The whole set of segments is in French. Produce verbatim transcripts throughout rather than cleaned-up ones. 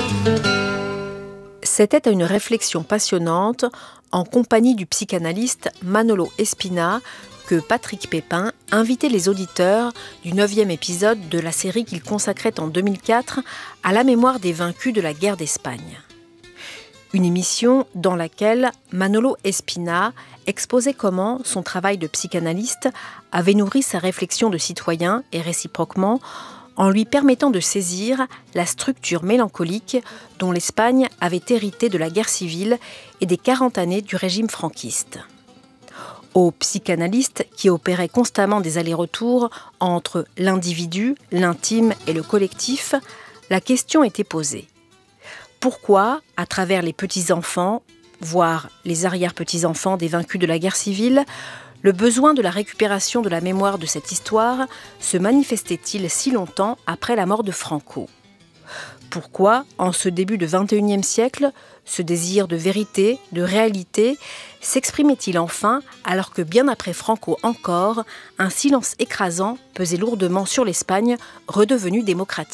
C'était une réflexion passionnante en compagnie du psychanalyste Manolo Espina que Patrick Pépin invitait les auditeurs du neuvième épisode de la série qu'il consacrait en deux mille quatre à la mémoire des vaincus de la guerre d'Espagne. Une émission dans laquelle Manolo Espina exposait comment son travail de psychanalyste avait nourri sa réflexion de citoyen et réciproquement en lui permettant de saisir la structure mélancolique dont l'Espagne avait hérité de la guerre civile et des quarante années du régime franquiste. Au psychanalyste qui opérait constamment des allers-retours entre l'individu, l'intime et le collectif, la question était posée. Pourquoi, à travers les petits-enfants, voire les arrière-petits-enfants des vaincus de la guerre civile, le besoin de la récupération de la mémoire de cette histoire se manifestait-il si longtemps après la mort de Franco ? Pourquoi, en ce début du vingt et unième siècle, ce désir de vérité, de réalité, s'exprimait-il enfin alors que bien après Franco encore, un silence écrasant pesait lourdement sur l'Espagne redevenue démocratique ?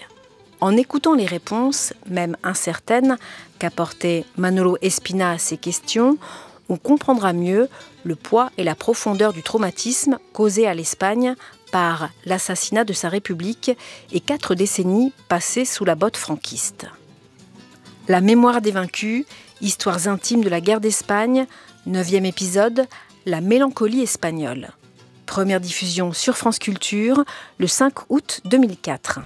En écoutant les réponses, même incertaines, qu'apportait Manolo Espina à ces questions, on comprendra mieux le poids et la profondeur du traumatisme causé à l'Espagne par l'assassinat de sa République et quatre décennies passées sous la botte franquiste. La mémoire des vaincus, histoires intimes de la guerre d'Espagne, neuvième épisode, la mélancolie espagnole. Première diffusion sur France Culture, le cinq août deux mille quatre.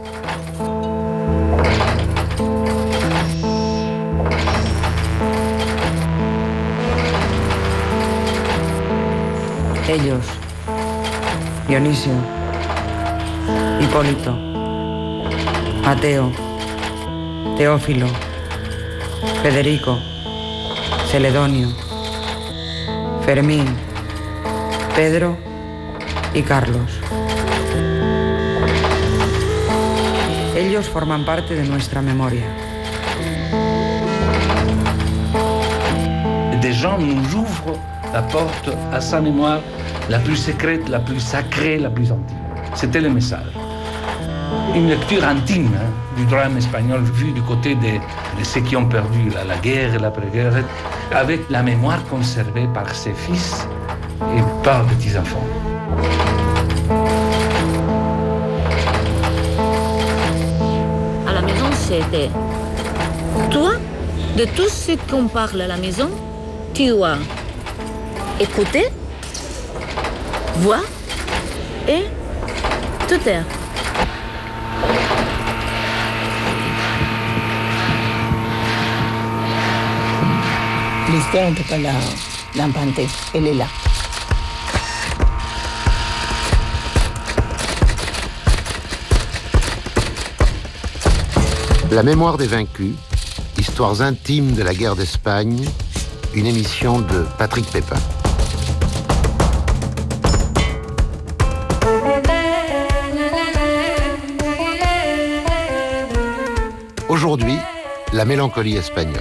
Ellos, Dionisio, Hipólito, Mateo, Teófilo, Federico, Celedonio, Fermín, Pedro y Carlos. Ellos forman parte de nuestra memoria. Des gens nous ouvrent la porte à sa mémoire la plus secrète, la plus sacrée, la plus intime. C'était le message. Une lecture intime hein, du drame espagnol vu du côté de, de ceux qui ont perdu la, la guerre et l'après-guerre, avec la mémoire conservée par ses fils et par petits-enfants. À la maison, c'était toi, de tout ce qu'on parle à la maison, tu as écouté, voir et te taire. L'histoire n'était pas là, l'inventée, elle est là. La mémoire des vaincus, histoires intimes de la guerre d'Espagne, une émission de Patrick Pépin. Aujourd'hui, la mélancolie espagnole.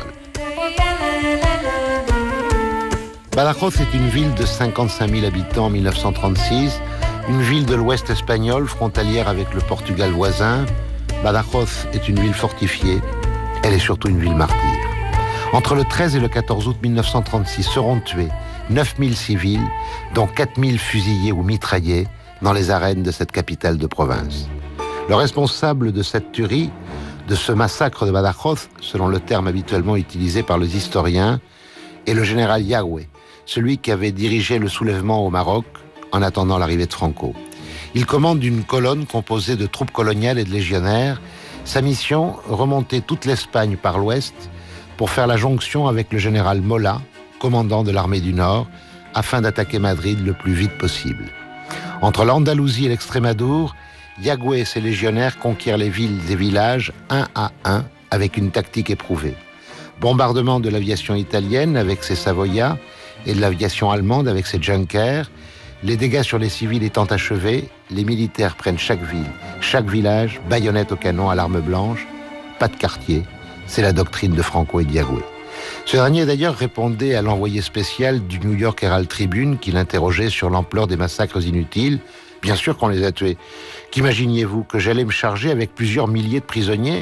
Badajoz est une ville de cinquante-cinq mille habitants en mille neuf cent trente-six, une ville de l'ouest espagnol frontalière avec le Portugal voisin. Badajoz est une ville fortifiée, elle est surtout une ville martyre. Entre le treize et le quatorze août mille neuf cent trente-six seront tués neuf mille civils, dont quatre mille fusillés ou mitraillés dans les arènes de cette capitale de province. Le responsable de cette tuerie, de ce massacre de Badajoz, selon le terme habituellement utilisé par les historiens, est le général Yagüe, celui qui avait dirigé le soulèvement au Maroc en attendant l'arrivée de Franco. Il commande une colonne composée de troupes coloniales et de légionnaires. Sa mission, remonter toute l'Espagne par l'ouest pour faire la jonction avec le général Mola, commandant de l'armée du Nord, afin d'attaquer Madrid le plus vite possible. Entre l'Andalousie et l'Extrémadour, Yagüe et ses légionnaires conquièrent les villes et villages un à un avec une tactique éprouvée. Bombardement de l'aviation italienne avec ses Savoia et de l'aviation allemande avec ses Junkers. Les dégâts sur les civils étant achevés, les militaires prennent chaque ville, chaque village, baïonnette au canon à l'arme blanche, pas de quartier. C'est la doctrine de Franco et Yagüe. Ce dernier d'ailleurs répondait à l'envoyé spécial du New York Herald Tribune qui l'interrogeait sur l'ampleur des massacres inutiles. Bien sûr qu'on les a tués. Qu'imaginiez-vous que j'allais me charger avec plusieurs milliers de prisonniers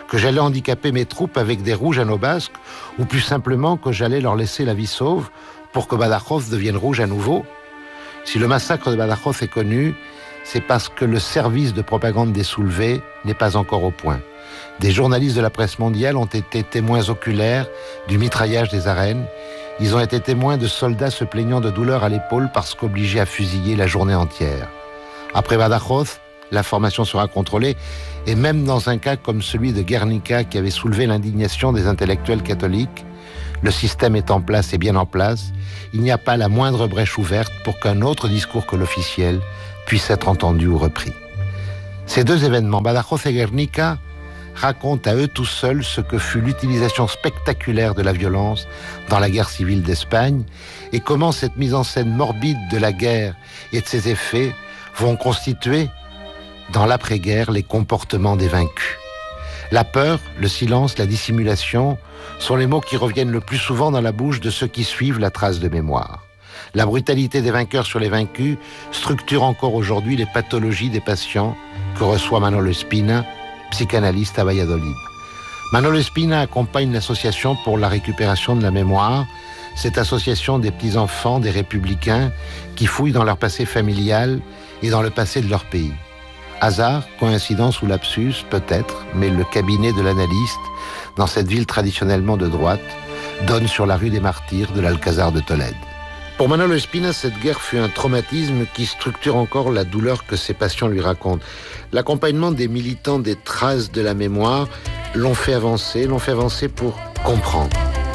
que j'allais handicaper mes troupes avec des rouges à nos basques, ou plus simplement que j'allais leur laisser la vie sauve pour que Badajoz devienne rouge à nouveau? Si le massacre de Badajoz est connu, c'est parce que le service de propagande des soulevés n'est pas encore au point. Des journalistes de la presse mondiale ont été témoins oculaires du mitraillage des arènes. Ils ont été témoins de soldats se plaignant de douleurs à l'épaule parce qu'obligés à fusiller la journée entière. Après Badajoz, l'information sera contrôlée, et même dans un cas comme celui de Guernica qui avait soulevé l'indignation des intellectuels catholiques, le système est en place et bien en place, il n'y a pas la moindre brèche ouverte pour qu'un autre discours que l'officiel puisse être entendu ou repris. Ces deux événements, Badajoz et Guernica, racontent à eux tout seuls ce que fut l'utilisation spectaculaire de la violence dans la guerre civile d'Espagne et comment cette mise en scène morbide de la guerre et de ses effets vont constituer, dans l'après-guerre, les comportements des vaincus. La peur, le silence, la dissimulation sont les mots qui reviennent le plus souvent dans la bouche de ceux qui suivent la trace de mémoire. La brutalité des vainqueurs sur les vaincus structure encore aujourd'hui les pathologies des patients que reçoit Manolo Espina, psychanalyste à Valladolid. Manolo Espina accompagne l'association pour la récupération de la mémoire, cette association des petits-enfants, des républicains, qui fouillent dans leur passé familial et dans le passé de leur pays. Hasard, coïncidence ou lapsus, peut-être, mais le cabinet de l'analyste, dans cette ville traditionnellement de droite, donne sur la rue des Martyrs de l'Alcazar de Tolède. Pour Manolo Espina, cette guerre fut un traumatisme qui structure encore la douleur que ses patients lui racontent. L'accompagnement des militants des traces de la mémoire l'ont fait avancer, l'ont fait avancer pour comprendre.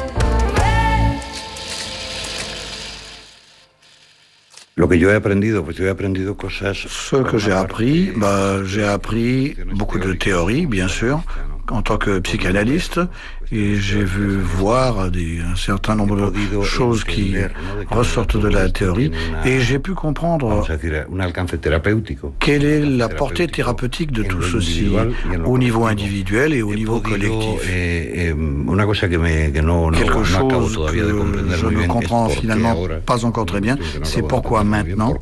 Ce que j'ai appris, bah, j'ai appris beaucoup de théories, bien sûr, en tant que psychanalyste, et j'ai vu voir des, un certain nombre de choses qui ressortent de la théorie, et j'ai pu comprendre quelle est la portée thérapeutique de tout ceci, au niveau individuel et au niveau collectif. Quelque chose que je ne comprends finalement pas encore très bien, c'est pourquoi maintenant,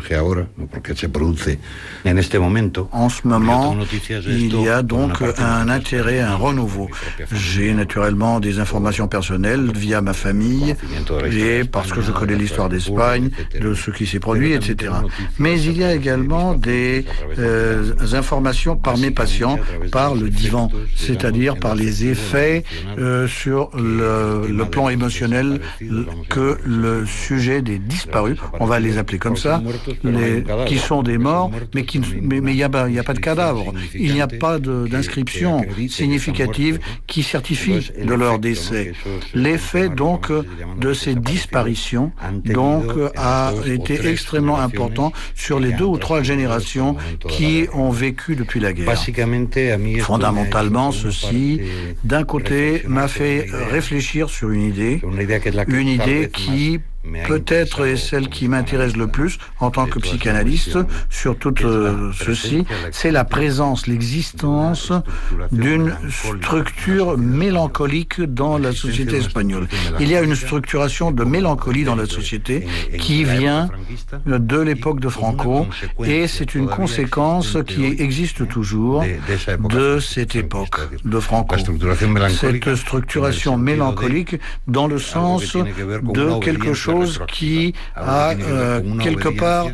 en ce moment, il y a donc un intérêt, un renouveau. J'ai naturellement des informations personnelles via ma famille et parce que je connais l'histoire d'Espagne, de ce qui s'est produit, et cetera. Mais il y a également des euh, informations par mes patients, par le divan, c'est-à-dire par les effets euh, sur le, le plan émotionnel que le sujet des disparus, on va les appeler comme ça, les, qui sont des morts, mais qui, mais, mais il n'y a, a pas de cadavre, il n'y a pas de, d'inscription significative qui certifie de leur décès. L'effet donc de ces disparitions donc a été extrêmement important sur les deux ou trois générations qui ont vécu depuis la guerre. Fondamentalement, ceci, d'un côté, m'a fait réfléchir sur une idée, une idée qui peut-être est celle qui m'intéresse le plus en tant que psychanalyste sur tout euh, ceci, c'est la présence, l'existence d'une structure mélancolique dans la société espagnole. Il y a une structuration de mélancolie dans la société qui vient de l'époque de Franco et c'est une conséquence qui existe toujours de cette époque de Franco. Cette structuration mélancolique dans le sens de quelque chose qui a euh, quelque part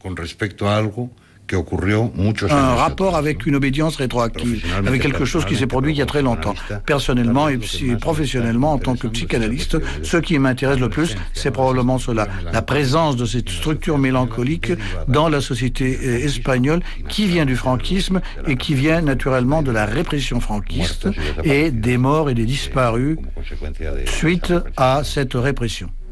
un rapport avec une obédience rétroactive, avec quelque chose qui s'est produit il y a très longtemps. Personnellement et professionnellement, en tant que psychanalyste, ce qui m'intéresse le plus, c'est probablement cela, la présence de cette structure mélancolique dans la société espagnole qui vient du franquisme et qui vient naturellement de la répression franquiste et des morts et des disparus suite à cette répression.